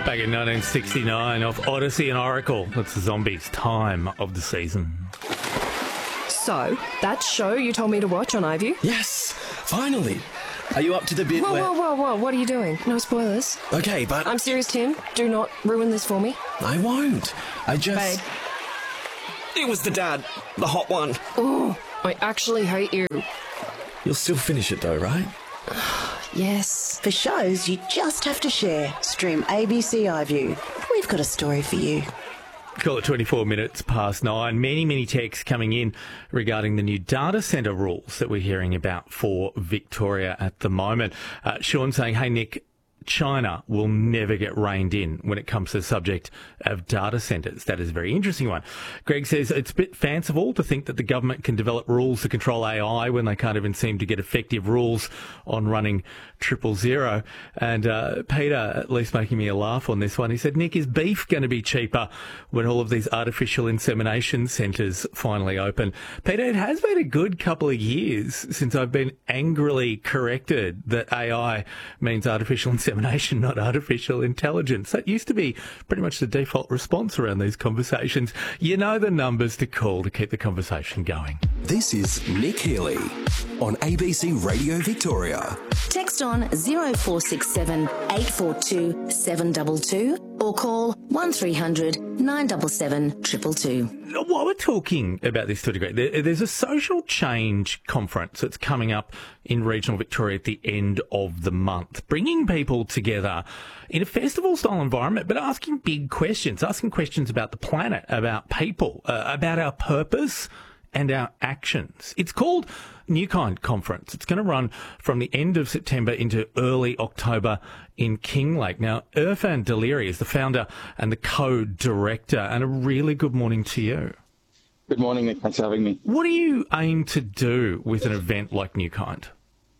Back in 1969 off Odyssey and Oracle. That's the Zombies' time of the season. So, that show you told me to watch on iView? Yes, finally. Are you up to the bit where... Whoa, what are you doing? No spoilers. Okay, but... I'm serious, Tim. Do not ruin this for me. I won't. I just... Babe. It was the dad. The hot one. Oh, I actually hate you. You'll still finish it though, right? Yes. For shows you just have to share, stream ABC iView. We've got a story for you. Call it 24 minutes past 9. Many texts coming in regarding the new data centre rules that we're hearing about for Victoria at the moment. Sean saying, hey, Nick, China will never get reined in when it comes to the subject of data centres. That is a very interesting one. Greg says it's a bit fanciful to think that the government can develop rules to control AI when they can't even seem to get effective rules on running 000. And Peter, at least making me a laugh on this one, he said, Nick, is beef going to be cheaper when all of these artificial insemination centres finally open? Peter, it has been a good couple of years since I've been angrily corrected that AI means artificial insemination, not artificial intelligence. That used to be pretty much the default response around these conversations. You know the numbers to call to keep the conversation going. This is Nick Healy on ABC Radio Victoria. Text on 0467 842 722 or call 1300 977 222. While we're talking about this to a degree, there's a social change conference that's coming up in regional Victoria at the end of the month, bringing people together in a festival-style environment, but asking big questions, asking questions about the planet, about people, about our purpose and our actions. It's called New Kind Conference. It's going to run from the end of September into early October in Kinglake. Now, Irfan Daliri is the founder and the co-director, and a really good morning to you. Good morning, Nick. Thanks for having me. What do you aim to do with an event like New Kind?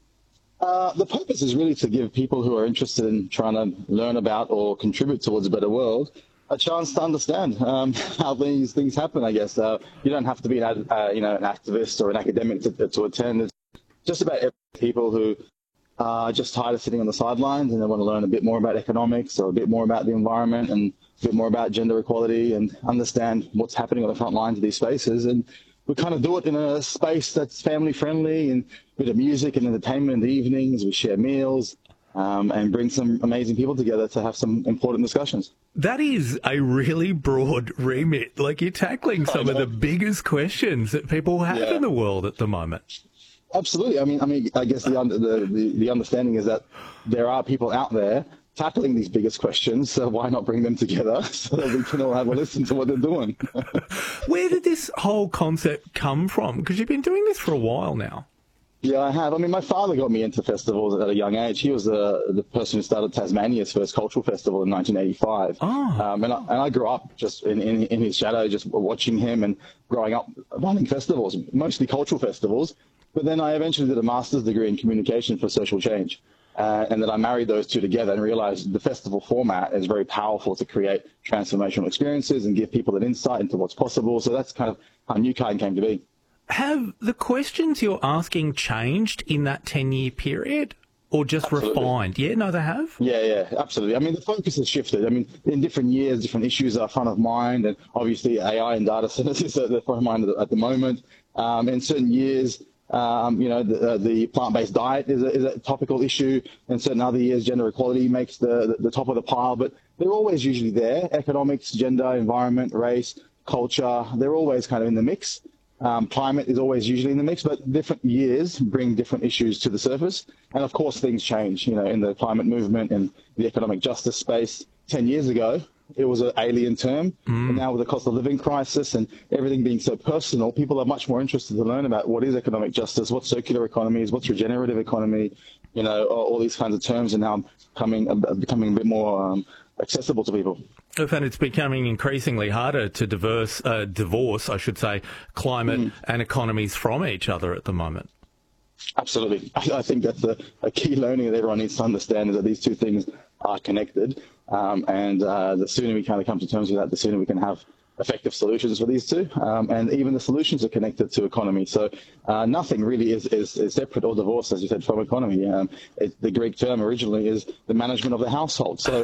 The purpose is really to give people who are interested in trying to learn about or contribute towards a better world a chance to understand how these things happen, I guess. You don't have to be an activist or an academic to attend. It's just about people who are just tired of sitting on the sidelines and they want to learn a bit more about economics or a bit more about the environment and a bit more about gender equality and understand what's happening on the front lines of these spaces. And we kind of do it in a space that's family friendly and a bit of music and entertainment in the evenings. We share meals. And bring some amazing people together to have some important discussions. That is a really broad remit. Like, you're tackling some of the biggest questions that people have in the world at the moment. Absolutely. I guess the understanding is that there are people out there tackling these biggest questions, so why not bring them together so that we can all have a listen to what they're doing? Where did this whole concept come from? Because you've been doing this for a while now. Yeah, I have. My father got me into festivals at a young age. He was the person who started Tasmania's first cultural festival in 1985. And I grew up just in his shadow, just watching him and growing up running festivals, mostly cultural festivals. But then I eventually did a master's degree in communication for social change. And then I married those two together and realized the festival format is very powerful to create transformational experiences and give people an insight into what's possible. So that's kind of how New Kind came to be. Have the questions you're asking changed in that 10-year period or just Absolutely. refined? Yeah, no, they have? Yeah, absolutely. The focus has shifted. In different years, different issues are front of mind, and obviously AI and data centers is at the front of mind at the moment. In certain years, the plant-based diet is a topical issue. In certain other years, gender equality makes the top of the pile, but they're always usually there. Economics, gender, environment, race, culture, they're always kind of in the mix. Climate is always usually in the mix, but different years bring different issues to the surface. And of course, things change, in the climate movement and the economic justice space. 10 years ago, it was an alien term. And now with the cost of living crisis and everything being so personal, people are much more interested to learn about what is economic justice, what circular economy is, what's regenerative economy, all these kinds of terms are now becoming a bit more accessible to people. And it's becoming increasingly harder to divorce, climate and economies from each other at the moment. Absolutely. I think that's a key learning that everyone needs to understand, is that these two things are connected. And the sooner we kind of come to terms with that, the sooner we can have effective solutions for these two, and even the solutions are connected to economy. So nothing really is separate or divorced, as you said, from economy. The Greek term originally is the management of the household. So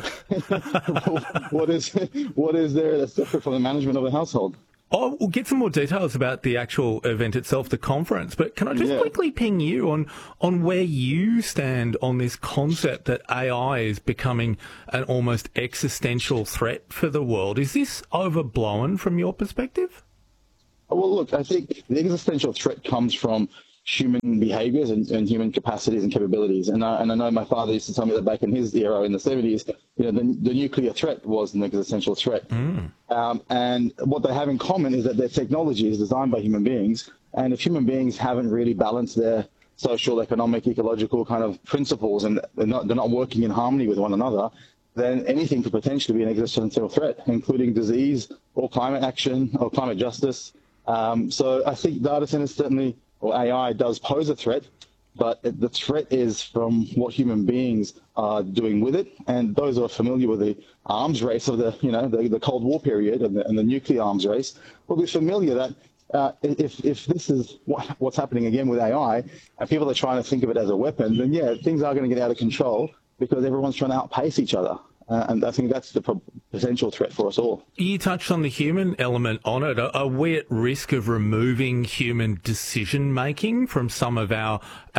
what is there that's separate from the management of the household? Oh, we'll get some more details about the actual event itself, the conference, but can I just quickly ping you on where you stand on this concept that AI is becoming an almost existential threat for the world? Is this overblown from your perspective? Well, look, I think the existential threat comes from human behaviours and human capacities and capabilities. And I know my father used to tell me that back in his era in the 70s, the nuclear threat was an existential threat. And what they have in common is that their technology is designed by human beings. And if human beings haven't really balanced their social, economic, ecological kind of principles and they're not working in harmony with one another, then anything could potentially be an existential threat, including disease or climate action or climate justice. So I think data centers certainly, or AI does pose a threat, but the threat is from what human beings are doing with it. And those who are familiar with the arms race of the Cold War period and the nuclear arms race will be familiar that if this is what's happening again with AI, and people are trying to think of it as a weapon, then things are going to get out of control because everyone's trying to outpace each other. And I think that's the potential threat for us all. You touched on the human element on it. Are we at risk of removing human decision-making from some of our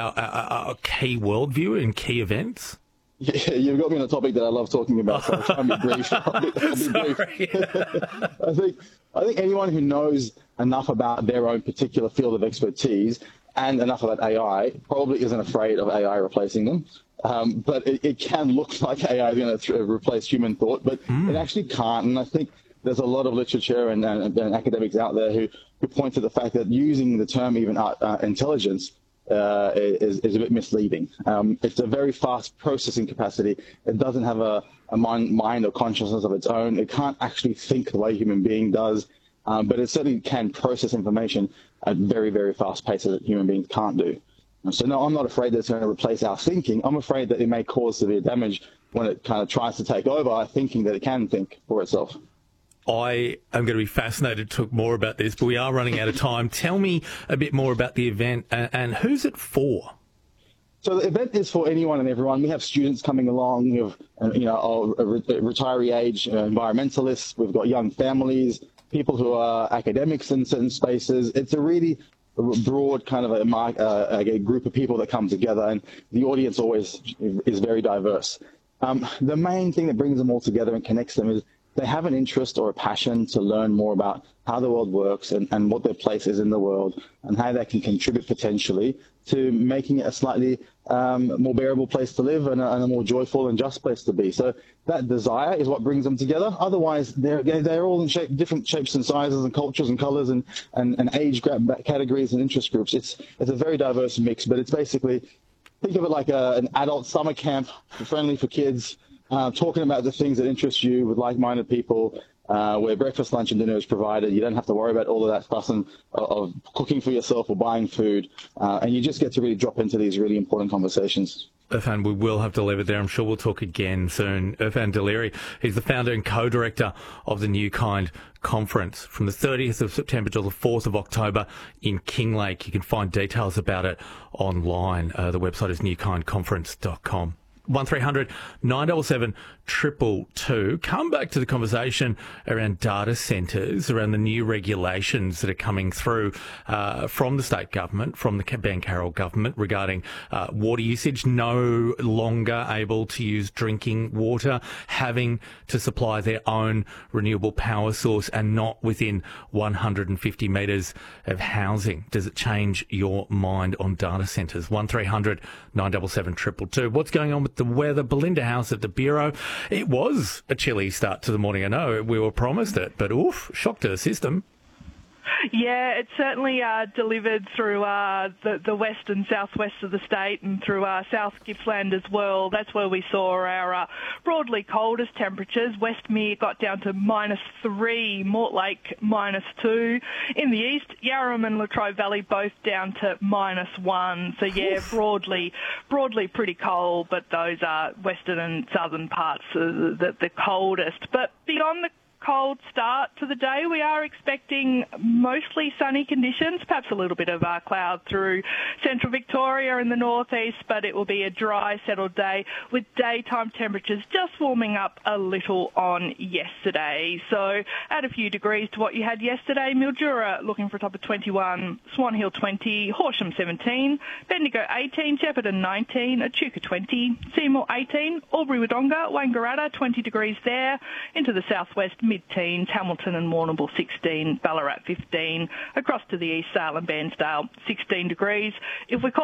key worldview and key events? Yeah, you've got me on a topic that I love talking about, so I'll try and be brief. I'll be brief. I think anyone who knows enough about their own particular field of expertise and enough about AI probably isn't afraid of AI replacing them. But it can look like AI is going to replace human thought, but it actually can't. And I think there's a lot of literature and academics out there who point to the fact that using the term even intelligence is a bit misleading. It's a very fast processing capacity. It doesn't have a mind or consciousness of its own. It can't actually think the way a human being does, but it certainly can process information at very, very fast paces that human beings can't do. So no, I'm not afraid that it's going to replace our thinking. I'm afraid that it may cause severe damage when it kind of tries to take over our thinking that it can think for itself. I am going to be fascinated to talk more about this, but we are running out of time. Tell me a bit more about the event and who's it for? So the event is for anyone and everyone. We have students coming along. We have, retiree age environmentalists. We've got young families, people who are academics in certain spaces. It's a really broad kind of a group of people that come together, and the audience always is very diverse. The main thing that brings them all together and connects them is they have an interest or a passion to learn more about how the world works and what their place is in the world and how they can contribute potentially to making it a slightly more bearable place to live and a more joyful and just place to be. So that desire is what brings them together. Otherwise, they're all in different shapes and sizes and cultures and colours and age categories and interest groups. It's a very diverse mix, but it's basically, think of it like an adult summer camp friendly for kids, talking about the things that interest you with like-minded people, where breakfast, lunch and dinner is provided. You don't have to worry about all of that fuss of cooking for yourself or buying food, and you just get to really drop into these really important conversations. Irfan, we will have to leave it there. I'm sure we'll talk again soon. Irfan Daleri, he's the founder and co-director of the New Kind Conference from the 30th of September till the 4th of October in Kinglake. You can find details about it online. The website is newkindconference.com. 1300 977 222. Come back to the conversation around data centres, around the new regulations that are coming through from the state government, from the Bancarol government regarding water usage, no longer able to use drinking water, having to supply their own renewable power source and not within 150 metres of housing. Does it change your mind on data centres? 1300 977 222. What's going on with the weather? Belinda House at the Bureau. It was a chilly start to the morning. I know we were promised it, but shock to the system. Yeah, it certainly delivered through the west and southwest of the state and through South Gippsland as well. That's where we saw our broadly coldest temperatures. Westmere got down to -3, Mortlake -2. In the east, Yarram and Latrobe Valley both down to -1. So yeah, broadly pretty cold, but those are western and southern parts the coldest. But beyond the cold start to the day. We are expecting mostly sunny conditions, perhaps a little bit of cloud through central Victoria and the northeast, but it will be a dry, settled day with daytime temperatures just warming up a little on yesterday. So add a few degrees to what you had yesterday. Mildura looking for a top of 21, Swan Hill 20, Horsham 17, Bendigo 18, Shepparton 19, Echuca 20, Seymour 18, Albury-Wodonga, Wangaratta 20 degrees there, into the southwest mid-teens, Hamilton and Warrnambool 16, Ballarat 15, across to the east, Sale and Bairnsdale 16 degrees. If we call